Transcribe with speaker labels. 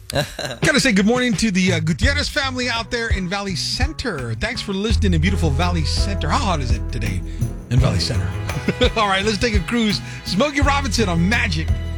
Speaker 1: Gotta say good morning to the Gutierrez family out there in Valley Center. Thanks for listening in beautiful Valley Center. How hot is it today in Valley Center? All right, let's take a cruise. Smokey Robinson on Magic